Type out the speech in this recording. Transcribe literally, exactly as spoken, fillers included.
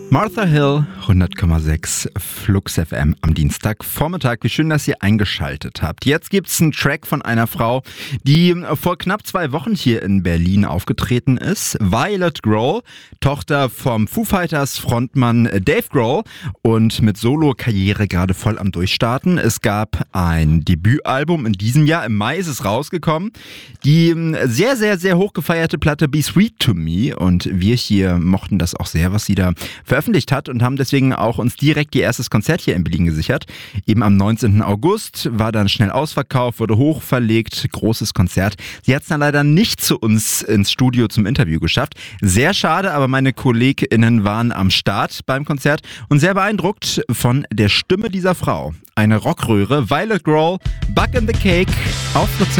Martha Hill, hundert Komma sechs Flux F M am Dienstagvormittag. Wie schön, dass ihr eingeschaltet habt. Jetzt gibt's einen Track von einer Frau, die vor knapp zwei Wochen hier in Berlin aufgetreten ist. Violet Grohl, Tochter vom Foo Fighters Frontmann Dave Grohl und mit Solo-Karriere gerade voll am Durchstarten. Es gab ein Debütalbum in diesem Jahr, im Mai ist es rausgekommen. Die sehr, sehr, sehr hochgefeierte Platte Be Sweet to Me, und wir hier mochten das auch sehr, was sie da veröffentlicht hat, und haben deswegen auch uns direkt ihr erstes Konzert hier in Berlin gesichert. Eben am neunzehnten August, war dann schnell ausverkauft, wurde hochverlegt, großes Konzert. Sie hat es dann leider nicht zu uns ins Studio zum Interview geschafft. Sehr schade, aber meine KollegInnen waren am Start beim Konzert und sehr beeindruckt von der Stimme dieser Frau. Eine Rockröhre, Violet Grohl, Bug in the Cake auf